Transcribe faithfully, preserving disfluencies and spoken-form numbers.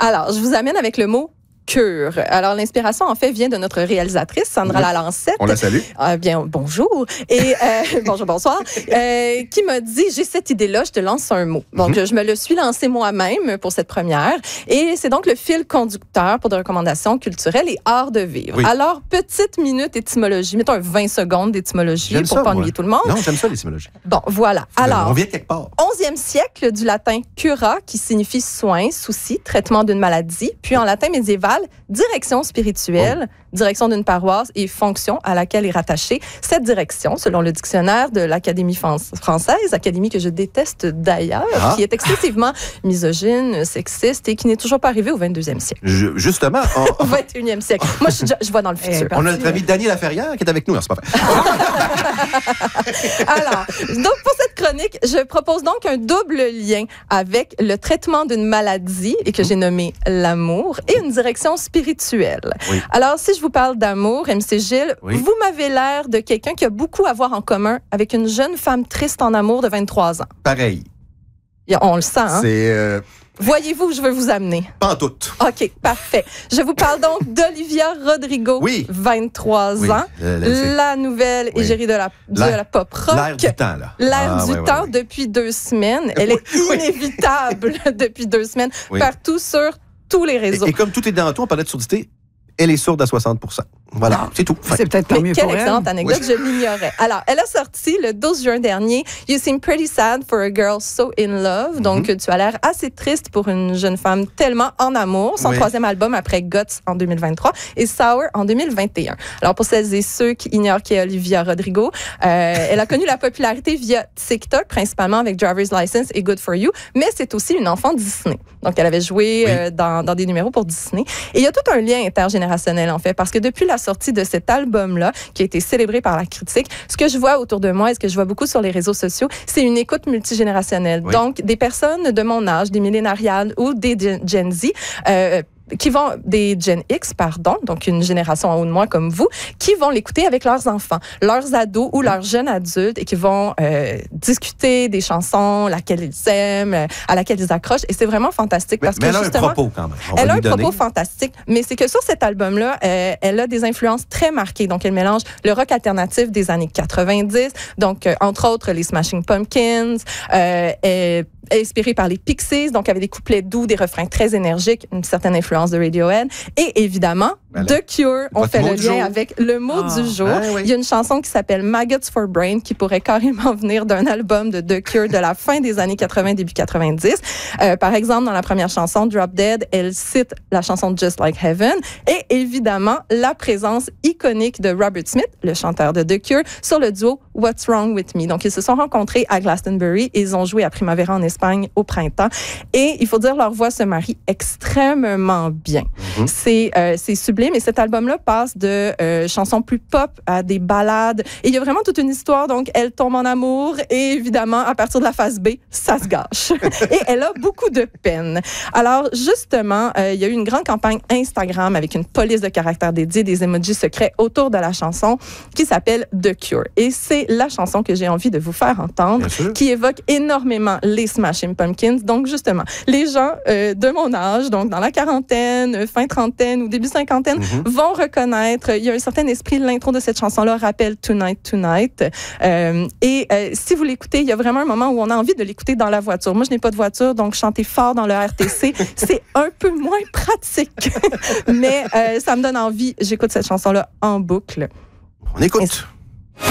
Alors, je vous amène avec le mot cure. Alors, l'inspiration, en fait, vient de notre réalisatrice, Sandra oui. Lalancette. On la salue. Euh, bien, bonjour. Et, euh, bonjour, bonsoir. Euh, qui m'a dit, j'ai cette idée-là, je te lance un mot. Donc, mm-hmm. je me le suis lancé moi-même pour cette première. Et c'est donc le fil conducteur pour des recommandations culturelles et art de vivre. Oui. Alors, petite minute étymologie. Mettons un vingt secondes d'étymologie j'aime pour ça, pas ennuyer moi. tout le monde. Non, j'aime ça, l'étymologie. Bon, voilà. Alors, on vient quelque part. onzième siècle, du latin cura, qui signifie soin, souci, traitement d'une maladie. Puis, en latin médiéval, direction spirituelle, oh. direction d'une paroisse et fonction à laquelle est rattachée cette direction, selon le dictionnaire de l'Académie française, académie que je déteste d'ailleurs, ah. qui est excessivement misogyne, sexiste et qui n'est toujours pas arrivée au vingt-deuxième siècle. Je, justement. On... au vingt et unième siècle. Moi, je, je vois dans le futur. On a notre ami Daniel Laferrière qui est avec nous. Non, c'est pas vrai. Alors, donc pour cette chronique, je propose donc un double lien avec le traitement d'une maladie et que j'ai nommé l'amour et une direction spirituelle. Oui. Alors, si je vous parle d'amour, M C Gilles, oui. vous m'avez l'air de quelqu'un qui a beaucoup à voir en commun avec une jeune femme triste en amour de vingt-trois ans. Pareil. On le sent, hein? C'est... Euh... Voyez-vous où je veux vous amener? Pas en tout. OK, parfait. Je vous parle donc d'Olivia Rodrigo, oui. vingt-trois oui. ans, euh, là, la nouvelle oui. égérie de la, de la pop rock. L'air du temps, là. L'air ah, du ouais, temps ouais, depuis deux semaines. Elle est inévitable depuis deux semaines, oui. partout sur tous les réseaux. Et, et comme tout est dans tout, on parlait de surdité, elle est sourde à soixante pour cent. Voilà, ah, c'est tout. Enfin, c'est peut-être pas mieux quelle pour excellente elle. anecdote, oui. je l'ignorais. Alors, elle a sorti le douze juin dernier « You seem pretty sad for a girl so in love ». Donc, mm-hmm. tu as l'air assez triste pour une jeune femme tellement en amour. Son oui. troisième album après Guts en deux mille vingt-trois et Sour en deux mille vingt et un. Alors, pour celles et ceux qui ignorent qui est Olivia Rodrigo, euh, elle a connu la popularité via TikTok, principalement avec Driver's License et Good for You, mais c'est aussi une enfant Disney. Donc, elle avait joué oui. euh, dans, dans des numéros pour Disney. Et il y a tout un lien intergénérationnel, en fait, parce que depuis la sortie de cet album, album-là, qui a été célébré par la critique. Ce que je vois autour de moi et ce que je vois beaucoup sur les réseaux sociaux, c'est une écoute multigénérationnelle. Oui. Donc, des personnes de mon âge, des millénariades ou des Gen Z, euh, qui vont, des Gen X, pardon, donc une génération en haut de moi comme vous, qui vont l'écouter avec leurs enfants, leurs ados ou leurs jeunes adultes et qui vont euh, discuter des chansons, laquelle ils aiment, à laquelle ils accrochent. Et c'est vraiment fantastique parce mais, mais que elle justement... a un propos quand même. On elle a un donner. propos fantastique, mais c'est que sur cet album-là, euh, elle a des influences très marquées. Donc, elle mélange le rock alternatif des années quatre-vingt-dix, donc euh, entre autres les Smashing Pumpkins, euh, et inspirée par les Pixies, donc avec des couplets doux, des refrains très énergiques, une certaine influence de Radiohead. Et évidemment, voilà. The Cure, on fait le lien avec le mot ah, du jour. Ah, oui. Il y a une chanson qui s'appelle Maggots for Brain qui pourrait carrément venir d'un album de The Cure de la fin des années quatre-vingts, début quatre-vingt-dix. Euh, par exemple, dans la première chanson, Drop Dead, elle cite la chanson Just Like Heaven et évidemment la présence iconique de Robert Smith, le chanteur de The Cure, sur le duo What's Wrong With Me. Donc, ils se sont rencontrés à Glastonbury et ils ont joué à Primavera en Espagne au printemps. Et il faut dire, leur voix se marie extrêmement bien. Mm-hmm. C'est, euh, c'est sublime. Et cet album-là passe de euh, chansons plus pop à des ballades. Et il y a vraiment toute une histoire. Donc, elle tombe en amour et évidemment, à partir de la phase B, ça se gâche. Et elle a beaucoup de peine. Alors, justement, euh, il y a eu une grande campagne Instagram avec une police de caractères dédiée, des emojis secrets autour de la chanson qui s'appelle The Cure. Et c'est la chanson que j'ai envie de vous faire entendre, qui évoque énormément les Smashing Pumpkins. Donc, justement, les gens euh, de mon âge, donc dans la quarantaine, fin trentaine ou début cinquantaine, mm-hmm. vont reconnaître, il y a un certain esprit, l'intro de cette chanson-là rappelle Tonight, Tonight. Euh, et euh, si vous l'écoutez, il y a vraiment un moment où on a envie de l'écouter dans la voiture. Moi, je n'ai pas de voiture, donc chanter fort dans le R T C, c'est un peu moins pratique. Mais euh, ça me donne envie. J'écoute cette chanson-là en boucle. On écoute. Et